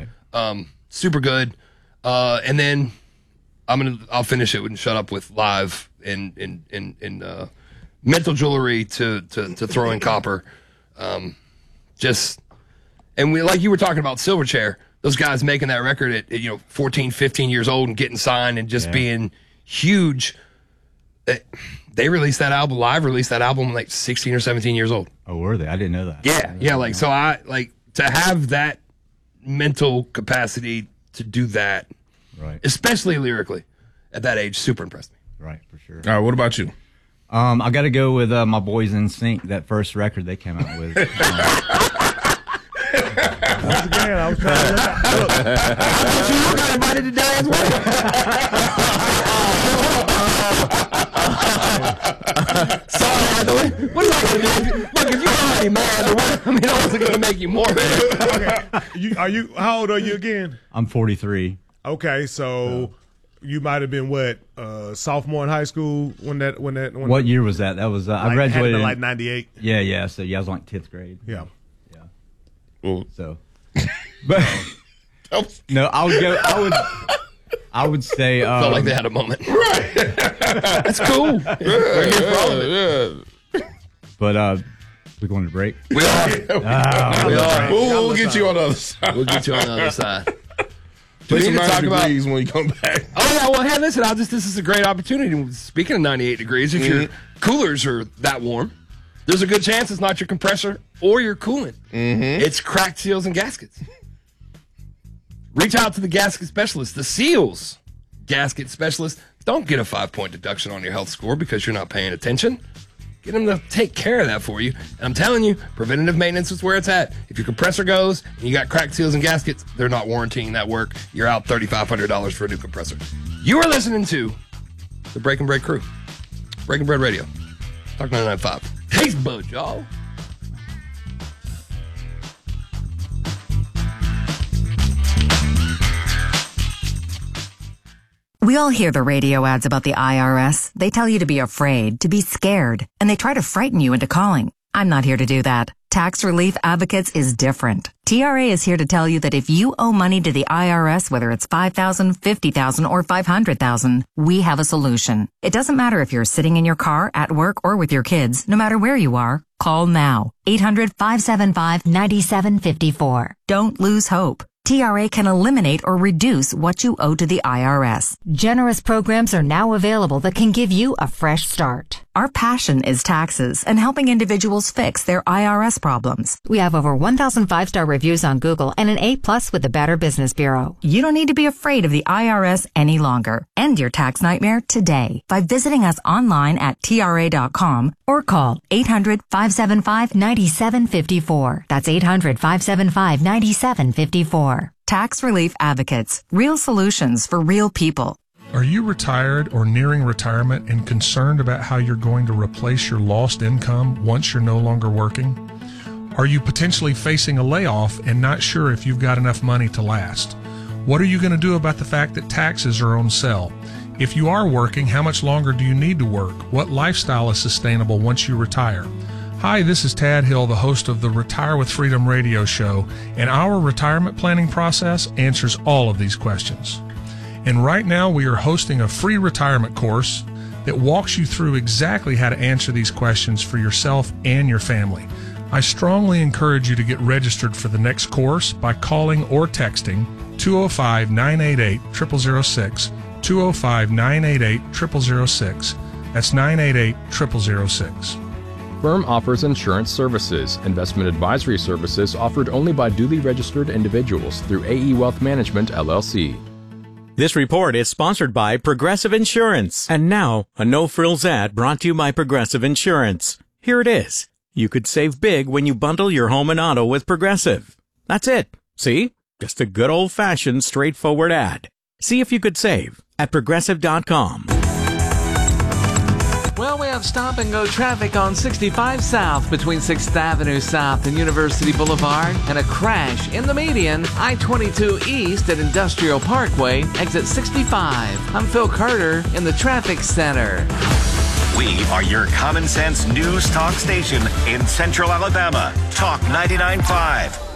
Right. Super good. And then I'll finish it and shut up with live in mental jewelry to throw in copper. And we, like you were talking about Silverchair, those guys making that record at 14, 15 years old and getting signed and just being huge. They released that album, live released that album like 16 or 17 years old. Oh, were they? I didn't know that. Yeah. Like, so I like to have that mental capacity to do that, right? Especially lyrically at that age, super impressed me. Right, for sure. All right, what about you? I got to go with my boys NSYNC, that first record they came out with. Once again, I was trying to look. You got invited to dance. Sorry, Hathaway. What is that going to do? Look, if you're already mad, I wasn't going to make you more mad. Okay. How old are you again? I'm 43. Okay, so you might have been sophomore in high school when what year was that? That was I graduated in like 98. Yeah. So I was like 10th grade. Yeah. Well, so, but no, I would say felt like they had a moment. Right. That's cool. We're here for all of it. But we going to break? We are. We are. We'll get you on the other side. We'll get you on the other side. Do we need to talk about when we come back? Oh yeah, well, hey, listen, this is a great opportunity. Speaking of 98 degrees, if your coolers are that warm, there's a good chance it's not your compressor or your coolant. It's cracked seals and gaskets. Reach out to the gasket specialist. The Seals gasket specialist. Don't get a 5-point deduction on your health score because you're not paying attention. Get them to take care of that for you. And I'm telling you, preventative maintenance is where it's at. If your compressor goes and you got cracked seals and gaskets, they're not warrantying that work. You're out $3,500 for a new compressor. You are listening to the Breaking Bread crew. Breaking Bread Radio. Talk 99.5. Taste buds, y'all. We all hear the radio ads about the IRS. They tell you to be afraid, to be scared, and they try to frighten you into calling. I'm not here to do that. Tax Relief Advocates is different. TRA is here to tell you that if you owe money to the IRS, whether it's $5,000, $50,000, or $500,000, we have a solution. It doesn't matter if you're sitting in your car, at work, or with your kids. No matter where you are, call now. 800-575-9754. Don't lose hope. TRA can eliminate or reduce what you owe to the IRS. Generous programs are now available that can give you a fresh start. Our passion is taxes and helping individuals fix their IRS problems. We have over 1,000 5-star reviews on Google and an A+ with the Better Business Bureau. You don't need to be afraid of the IRS any longer. End your tax nightmare today by visiting us online at TRA.com or call 800-575-9754. That's 800-575-9754. Tax Relief Advocates. Real solutions for real people. Are you retired or nearing retirement and concerned about how you're going to replace your lost income once you're no longer working? Are you potentially facing a layoff and not sure if you've got enough money to last? What are you going to do about the fact that taxes are on sale? If you are working, how much longer do you need to work? What lifestyle is sustainable once you retire? Hi, this is Tad Hill, the host of the Retire with Freedom radio show, and our retirement planning process answers all of these questions. And right now we are hosting a free retirement course that walks you through exactly how to answer these questions for yourself and your family. I strongly encourage you to get registered for the next course by calling or texting 205-988-0006, 205-988-0006. That's 988-0006. Firm offers insurance services. Investment advisory services offered only by duly registered individuals through AE Wealth Management, LLC. This report is sponsored by Progressive Insurance. And now, a no-frills ad brought to you by Progressive Insurance. Here it is. You could save big when you bundle your home and auto with Progressive. That's it. See? Just a good old-fashioned, straightforward ad. See if you could save at Progressive.com. Well, we have stop-and-go traffic on 65 South between 6th Avenue South and University Boulevard, and a crash in the median, I-22 East at Industrial Parkway, exit 65. I'm Phil Carter in the Traffic Center. We are your common sense news talk station in Central Alabama. Talk 99.5.